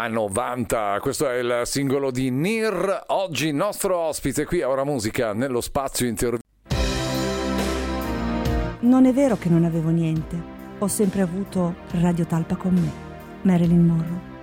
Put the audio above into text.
90. Questo è il singolo di Nir. Oggi nostro ospite qui a Ora Musica nello spazio intervista. Non è vero che non avevo niente. Ho sempre avuto Radio Talpa con me. Marilyn Monroe.